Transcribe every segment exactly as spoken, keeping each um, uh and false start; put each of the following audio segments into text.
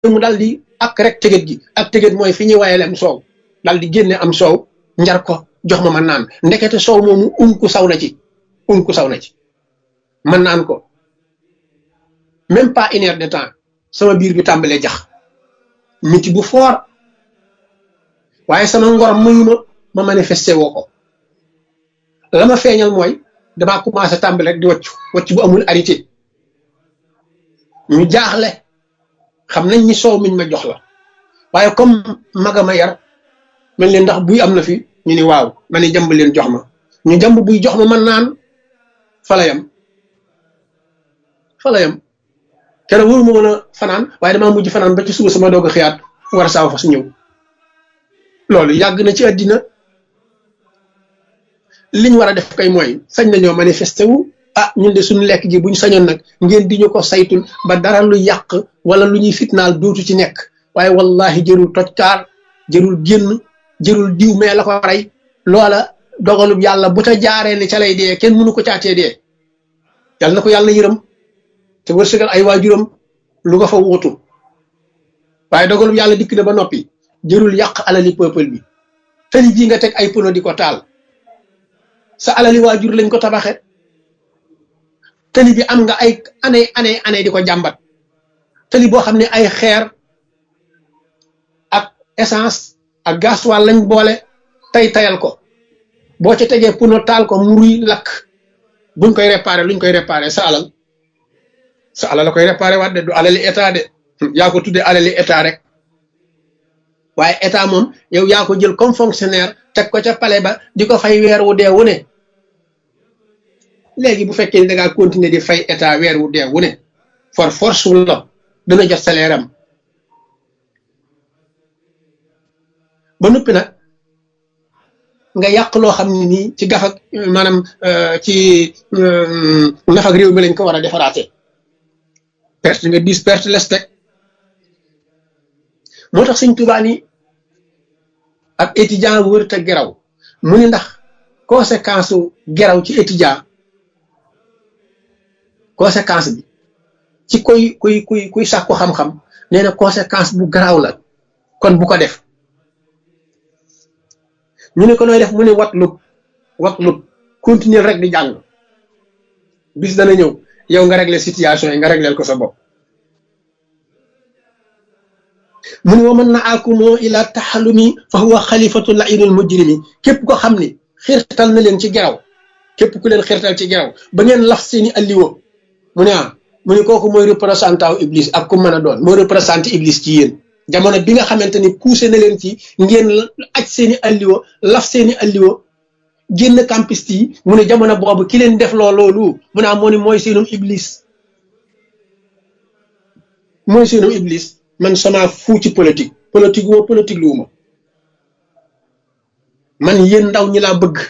mu dal di ak rek tëgët gi ak tëgët mooy fi ñuy wayale am soow dal di génne am soow njar ko jox ma ma naan ndekete soow moomu um ku saw na ci um ku saw na ci man naan ko même pas une heure de temps sama biir bi tàmbalee jax miti bu foor waaye sama ngor mayu ma ma manifesté woo ko la ma feeñal mooy damaa commencé tàmbale rek di waccu waccu bu amul arrêté ñu jaaxle xam nañ ni soow miñ ma jox la waaye comme maga ma yar mel leen ndax buy am na fi ñu ni waaw ma ne jàmb leen jox ma ñu jàmb buy jox ma man naan fala yam fala yam kenn wóoru ma mën a fanaan waaye damaa mujj fanaan ba ci suba sama doog a xiyaat war a saaw fa su ñëw loolu yàgg na ci àddina liñ war a def kay mooy sañ nañoo manifesté wu ah ñun de suñu lekk gi buñ sañoon nag ngeen di ñu ko saytul ba dara lu yàq wala lu ñuy fitnaal dootu ci nekk waaye wallahi jërul tojkaar jërul génn jërul diw mee la ko rey loola dogalub yàlla bu ta jaaree ne ca lay dee kenn mënu ko caatee dee yàlla na ko yàlla yërëm te wërsëgal ay waajuram lu ko fa wuutu waaye dogalub yàlla dikk na ba noppi jërul yàq alali peuple bi tali jii nga teg ay pono di ko taal sa alali waajur lañ ko tabaxe tali bi am nga ay année année année di ko jàmbat tali boo xam ne ay xeer ak essence ak gasoil lañ boole tay tayal ko boo ca tegee pono taal ko muruy lakk buñ koy réparé luñ koy réparé sa alal sa alal la koy réparé waat de du alali état de yaa ko tuddee alali état rek waaye état moom yow yaa ko jël comme fonctionnaire teg ko ca palais ba di ko fay weer wu dee wu ne léegi bu fekkee ni da ngaa continuer di fay état weer wu dee wu ne for force wu la dana jot salaire am ba noppi nag nga yàq loo xam ne nii ci gafak maanaam ci nafak réew mi lañ ko war a defaraate perte nga dix perte les teg moo tax sëñ Tuubaa ni ak étudiant wër te geraw mu ni ndax conséquence su geraw ci étudiant conséquence bi ci kuy kuy kuy kuy sàkku xam-xam nee na conséquence bu garaaw la kon bu ko def ñu ne ko nooy def mu ne wat lub wat lub continuer rek di jàng bis dana ñëw yow nga régler situation yi nga régleel ko sa bopp mu ne wa man na akumoo ila taxalumi fa huwa xalifatu lainul mujrimi képp ko xam ni xirtal na leen ci geraw képp ku leen xirtal ci geraw ba ngeen laf seeni alliwo mu ne ah mu ne kooku mooy représentant iblis ak ku mën a doon mooy représenté iblis ci yéen jamono bi nga xamante ni poussé na leen ci ngeen aj seeni alliwo laf seeni alliwo génn campiste yi mu ne jamono boobu ki leen def loo loolu mu ne ah moo ni mooy seenum iblis mooy seenum iblis man sama fuu ci politique politique woo politique luuma man yéen ndaw ñi laa bëgg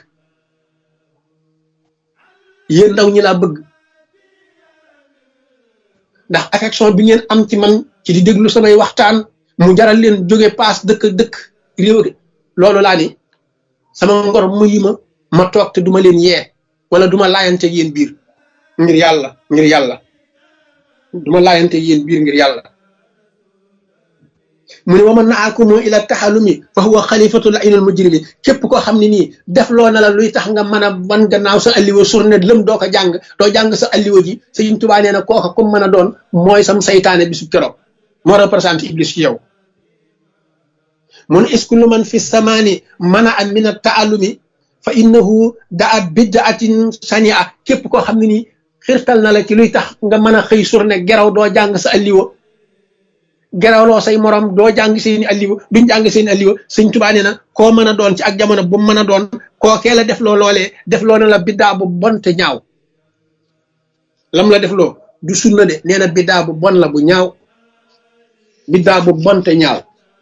yéen ndaw ñi laa bëgg ndax affection bi ngeen am ci man ci di déglu samay waxtaan mu jaral leen jóge paas dëkk dëkk réew loolu laa ni sama ngor muyi ma ma toog te duma leen yee wala duma laayante yéen biir ngir yàlla ngir yàlla duma laayante yéen biir ngir yàlla mu ne wa man naakumu ila taxalumi fa huwa xalifatu lainul mujrimi képp koo xam ne nii def loo na la luy tax nga mën a wan gannaaw sa alliwa surne lëm doo ko jàng doo jàng sa alliwa ji Sëriñ Tuubaa nee na kooka comme mën a doon mooy sam saytaane bisu keroog moo représenté iblis ci yow mun iskullu man fi samaani mana an min a taallumi fa innahu daa bidaatin sania képp koo xam ne nii xirtal na la ci luy tax nga mën a xëy surne geraw doo jàng sa alliwa gerawloo say morom doo jàng seeni alliwa duñ jàng seeni alliwa Sëñ Tuubaa nee na koo mën a doon ci ak jamono bu mën a doon kookee la def loo loolee def loo na la biddaa bu bon te ñaaw lam la def loo du sunna de nee na biddaa bu bon la bu ñaaw biddaa bu bon te ñaaw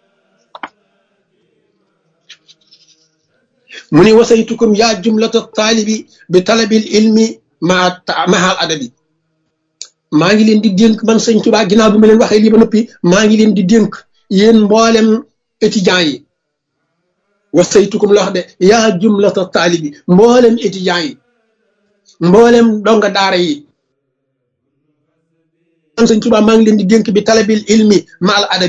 mu ni wasaytukum yaa jumlata taalibi bi talabil ilmi maa mahal adabi maa ngi leen di dénk man Sëñ Tuubaa ginnaaw bi ma leen waxee lii ba noppi maa ngi leen di dénk yéen mboolem étudiants yi wasaytukum la wax de yaa jumlata taalibi mboolem étudiants yi mboolem donga daara yi sëñ Tuubaa maa ngi leen di dénk bi talabil ilmi ma al adab